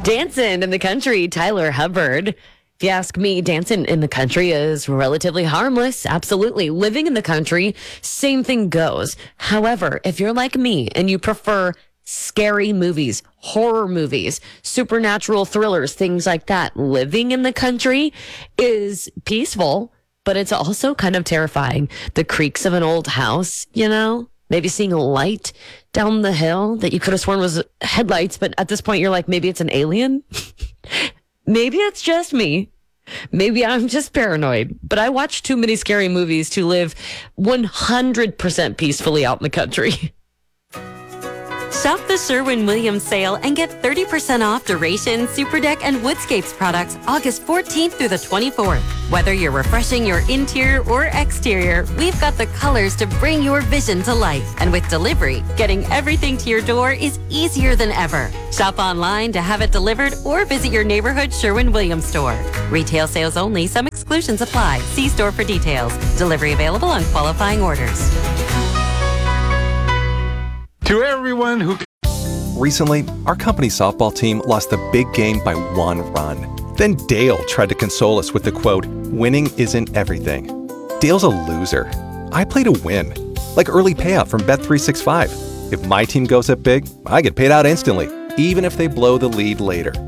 Dancing in the country, Tyler Hubbard. If you ask me, dancing in the country is relatively harmless. Absolutely. Living in the country, same thing goes. However, if you're like me and you prefer scary movies, horror movies, supernatural thrillers, things like that, living in the country is peaceful, but it's also kind of terrifying. The creaks of an old house, maybe seeing a light down the hill that you could have sworn was headlights, but at this point you're like, maybe it's an alien. Maybe it's just me. Maybe I'm just paranoid, but I watch too many scary movies to live 100% peacefully out in the country. Shop the Sherwin-Williams sale and get 30% off Duration, Superdeck, and Woodscapes products August 14th through the 24th. Whether you're refreshing your interior or exterior, we've got the colors to bring your vision to life. And with delivery, getting everything to your door is easier than ever. Shop online to have it delivered or visit your neighborhood Sherwin-Williams store. Retail sales only. Some exclusions apply. See store for details. Delivery available on qualifying orders. To everyone who... Recently, our company softball team lost the big game by 1 run. Then Dale tried to console us with the quote, "Winning isn't everything." Dale's a loser. I play to win. Like early payout from Bet365. If my team goes up big, I get paid out instantly, even if they blow the lead later.